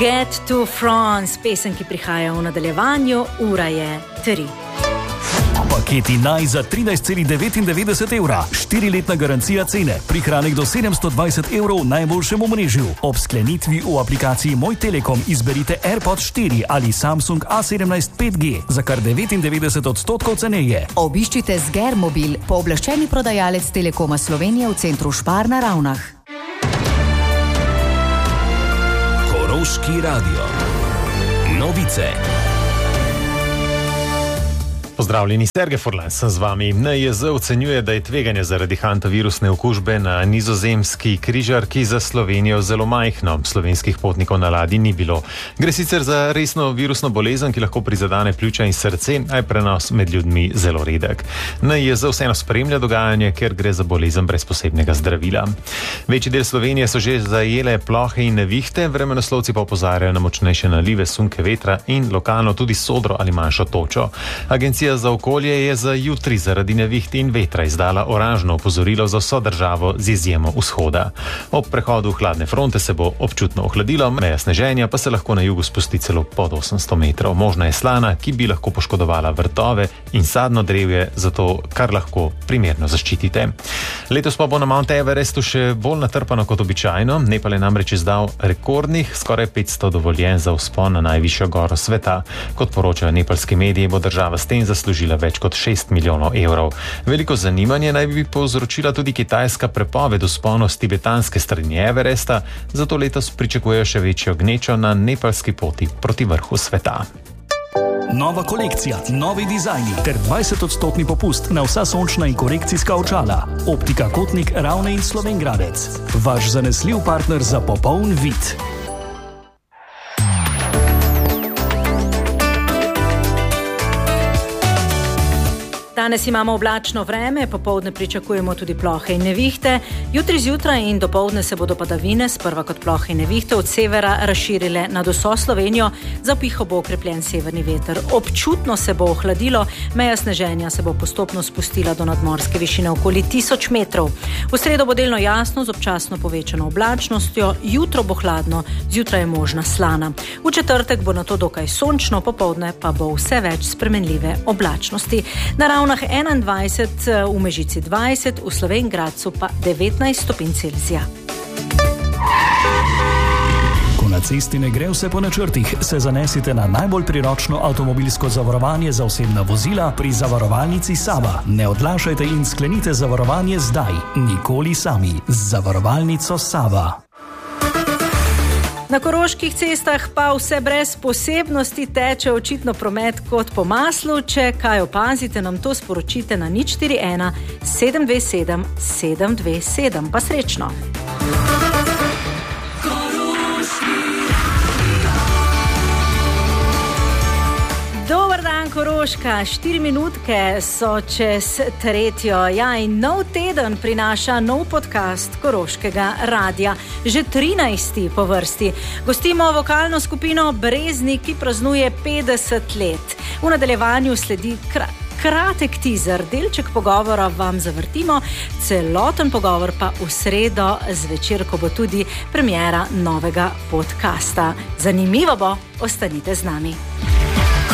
Get to France, pesem, ki prihaja v nadaljevanju, ura je 3. Paketi Naj za 13,99 evra, 4-letna garancija cene, prihranek do 720 evrov najboljšemu omrežju. Ob sklenitvi v aplikaciji Moj Telekom izberite AirPods 4 ali Samsung A17 5G za kar 99% ceneje. Obiščite Sgermobil, pooblaščeni prodajalec Telekoma Slovenije v centru Špar na Ravnah. Koroški radio. Novice. Pozdravljeni, Sergej Furlan sem z vami. NIJZ ocenjuje, da je tveganje zaradi hantavirusne okužbe na nizozemski križarki za Slovenijo zelo majhno. Slovenskih potnikov na ladji ni bilo. Gre sicer za resno virusno bolezen, ki lahko prizadene pljuča in srce, a je prenos med ljudmi zelo redek. NIJZ vseeno spremlja dogajanje, ker gre za bolezen brez posebnega zdravila. Večji del Slovenije so že zajele plohe in nevihte, vremenoslovci pa opozarjajo na močnejše nalive, sunke vetra in lokalno tudi sodro ali manjšo točo. Agencija za okolje je za jutri zaradi neviht in vetra izdala oranžno opozorilo za vso državo z izjemo vzhoda. Ob prehodu hladne fronte se bo občutno ohladilo, meja sneženja pa se lahko na jugu spusti celo pod 800 metrov. Možna je slana, ki bi lahko poškodovala vrtove in sadno drevje, zato kar lahko primerno zaščitite. Letos pa bo na Mount Everestu še bolj natrpano kot običajno. Nepal je namreč izdal rekordnih skoraj 500 dovoljenj za vzpon na najvišjo goro sveta. Kot poročajo nepalski mediji, bo država s tem zaslužila več kot 6 milijonov evrov. Veliko zanimanje naj bi povzročila tudi kitajska prepoved vzponov s tibetanske strani Everesta, zato letos pričakujejo še večjo gnečo na nepalski poti proti vrhu sveta. Nova kolekcija, novi dizajni ter 20% popust na vsa sončna in korekcijska očala. Optika Kotnik, Ravne in Slovengradec. Vaš zanesljiv partner za popoln vid. Danes imamo oblačno vreme, popoldne pričakujemo tudi plohe in nevihte. Jutri zjutraj in dopoldne se bodo padavine, sprva kot plohe in nevihte, od severa razširile nad vso Slovenijo. Za piho bo okrepljen severni veter. Občutno se bo ohladilo, meja sneženja se bo postopno spustila do nadmorske višine okoli 1000 metrov. V sredo bo delno jasno z občasno povečano oblačnostjo, jutro bo hladno, zjutraj je možna slana. V četrtek bo nato dokaj sončno, popoldne pa bo vse več spremenljive oblačnosti. Na Ravnah 21, v Mežici 20, v Slovenjgradcu pa 19 stopinj Celzija. Ko na cesti ne gre vse po načrtih, se zanesite na najbolj priročno avtomobilsko zavarovanje za osebna vozila pri zavarovalnici Sava. Ne odlašajte in sklenite zavarovanje zdaj, nikoli sami. Z zavarovalnico Sava. Na koroških cestah pa vse brez posebnosti, teče očitno promet kot po maslu. Če kaj opazite, nam to sporočite na 041 727 727. Pa srečno! Dober dan, Koroška. 4 minutke so čez 3. Ja, in nov teden prinaša nov podcast Koroškega radia. Že 13. po vrsti. Gostimo vokalno skupino Breznik, ki praznuje 50 let. V nadaljevanju sledi kratek teaser, delček pogovora vam zavrtimo, celoten pogovor pa v sredo zvečer, ko bo tudi premiera novega podcasta. Zanimivo bo, ostanite z nami.